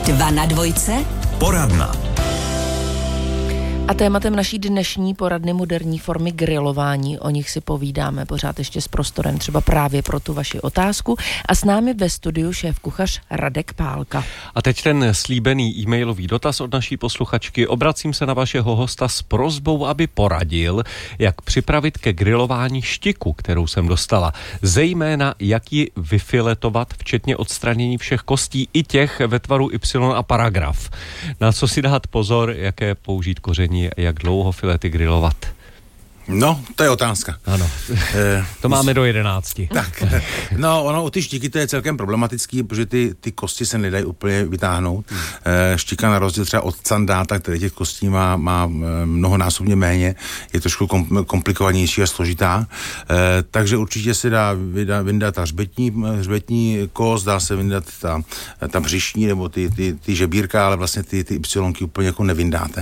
2 na 2. Poradna. A tématem naší dnešní poradny moderní formy grilování, o nich si povídáme pořád ještě s prostorem třeba právě pro tu vaši otázku. A s námi ve studiu šéfkuchař Radek Pálka. A teď ten slíbený e-mailový dotaz od naší posluchačky. Obracím se na vašeho hosta s prosbou, aby poradil, jak připravit ke grilování štiku, kterou jsem dostala. Zejména, jak ji vyfiletovat, včetně odstranění všech kostí, i těch ve tvaru Y a paragraf. Na co si dát pozor, jaké použít koření, jak dlouho filety grilovat? No, to je otázka. Ano, to máme do 11. Tak, no, ono u ty štiky to je celkem problematický, protože ty kosti se nedají úplně vytáhnout. Štika na rozdíl třeba od sandáta, který těch kostí má mnohonásobně méně, je trošku komplikovanější a složitá. Takže určitě se dá vyndat ta hřbetní kost, dá se vyndat ta břišní nebo ty žebírka, ale vlastně ty ypsilonky úplně jako nevyndáte.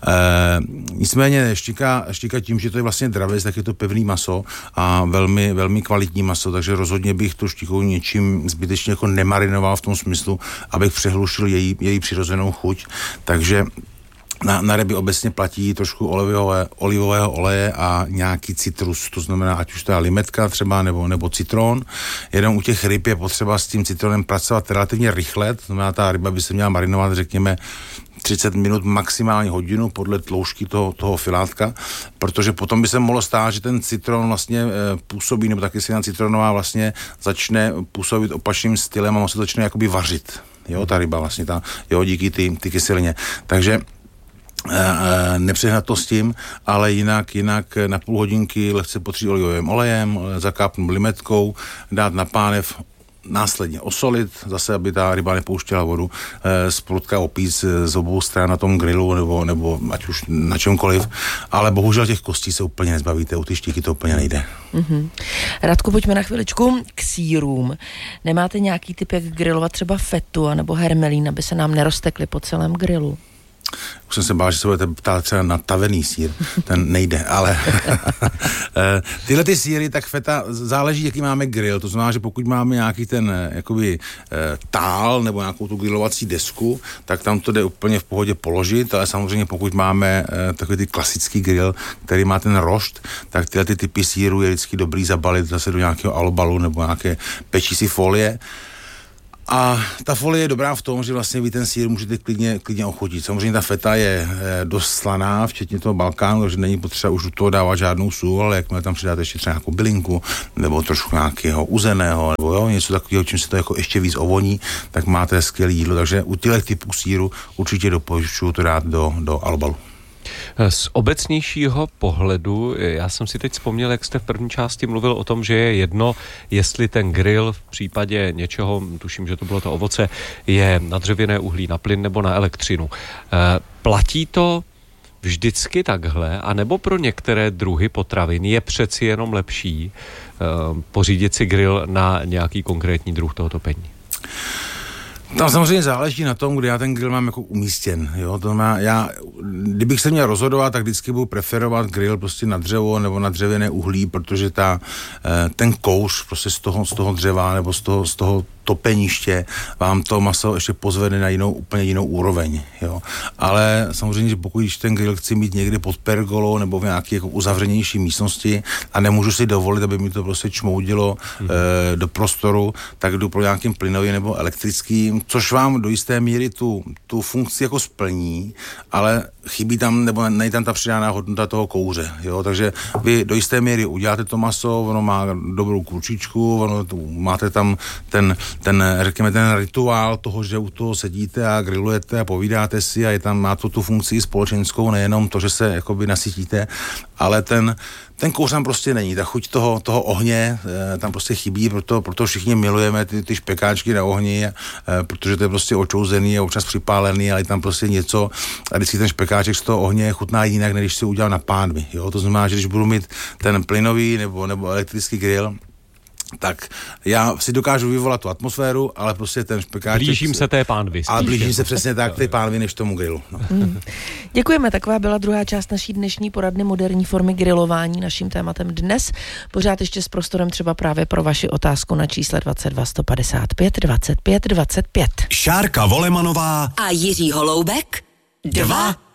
Nicméně štika tím, že to je vlastně dravec, tak je to pevný maso a velmi, velmi kvalitní maso, takže rozhodně bych tu štiku něčím zbytečně jako nemarinoval v tom smyslu, abych přehlušil její přirozenou chuť. Takže na ryby obecně platí trošku olivového oleje a nějaký citrus, to znamená, ať už to je limetka třeba nebo citron. Jenom u těch ryb je potřeba s tím citronem pracovat relativně rychle, to znamená, ta ryba by se měla marinovat, řekněme, 30 minut, maximálně hodinu podle tloušťky toho filátka, protože potom by se mohlo stát, že ten citron vlastně působí, nebo taky kyselina citronová vlastně začne působit opačným stylem a se začne jakoby vařit. Jo, ta ryba vlastně, díky ty kyselině. Takže nepřehnat to s tím, ale jinak na půl hodinky lehce potřít olivovým olejem, zakápnout limetkou, dát na pánev, následně osolit, zase, aby ta ryba nepouštěla vodu, sprutka opít z obou stran na tom grilu nebo ať už na čemkoliv, ale bohužel těch kostí se úplně nezbavíte, u ty štiky to úplně nejde. Mm-hmm. Radku, pojďme na chviličku k sýrům. Nemáte nějaký typ, jak grilovat třeba fetu anebo hermelín, aby se nám neroztekly po celém grilu? Už jsem se bál, že se budete ptát třeba na tavený sýr, ten nejde, ale tyhle ty sýry, tak feta, záleží, jaký máme grill, to znamená, že pokud máme nějaký ten jakoby tál nebo nějakou tu grillovací desku, tak tam to jde úplně v pohodě položit, ale samozřejmě pokud máme takový ty klasický grill, který má ten rošt, tak tyhle ty typy sýrů je vždycky dobrý zabalit zase do nějakého alobalu nebo nějaké pečící folie. A ta folie je dobrá v tom, že vlastně vy ten sýr můžete klidně ochutit. Samozřejmě ta feta je dost slaná, včetně toho Balkánu, takže není potřeba už do toho dávat žádnou sůl, ale jakmile tam přidáte ještě třeba nějakou bylinku, nebo trošku nějakého uzeného, nebo něco takového, čím se to jako ještě víc ovoní, tak máte skvělé jídlo. Takže u těch typů sýru určitě doporučuji to dát do alobalu. Z obecnějšího pohledu, já jsem si teď vzpomněl, jak jste v první části mluvil o tom, že je jedno, jestli ten grill v případě něčeho, tuším, že to bylo to ovoce, je na dřevěné uhlí, na plyn nebo na elektřinu. Platí to vždycky takhle, anebo pro některé druhy potravin je přeci jenom lepší pořídit si grill na nějaký konkrétní druh toho topení? Tam samozřejmě záleží na tom, kde já ten grill mám jako umístěn, jo, to znamená, kdybych se měl rozhodovat, tak vždycky budu preferovat grill prostě na dřevo nebo na dřevěné uhlí, protože ten kouř prostě z toho dřeva nebo z toho topeniště vám to maso ještě pozvede na úplně jinou úroveň, jo. Ale samozřejmě, že pokud ten grill chci mít někde pod pergolou nebo v nějaké jako uzavřenější místnosti a nemůžu si dovolit, aby mi to prostě čmoudilo do prostoru, tak jdu pro nějakým plynovým nebo elektrickým, což vám do jisté míry tu funkci jako splní, ale chybí tam, nebo nejde tam ta přidaná hodnota toho kouře, jo. Takže vy do jisté míry uděláte to maso, ono má dobrou kůlčičku, máte tam řekněme, ten rituál toho, že u toho sedíte a grillujete a povídáte si a má to tu funkci společenskou, nejenom to, že se jakoby nasytíte, ale ten kouř tam prostě není, ta chuť toho ohně tam prostě chybí, proto všichni milujeme ty špekáčky na ohni, protože to je prostě očouzený a občas připálený, ale je tam prostě něco a vždycky ten špekáček z toho ohně chutná jinak, než když si udělal na pánvi, jo, to znamená, že když budu mít ten plynový nebo elektrický grill, tak já si dokážu vyvolat tu atmosféru, ale prostě ten špekáček... Blížím se té pánvi. Ale blížím se přesně tak té pánvi, než tomu grilu. No. Děkujeme, taková byla druhá část naší dnešní poradny moderní formy grilování. Naším tématem dnes pořád ještě s prostorem třeba právě pro vaši otázku na čísle 22 155 25 25. Šárka Volemanová a Jiří Holoubek 2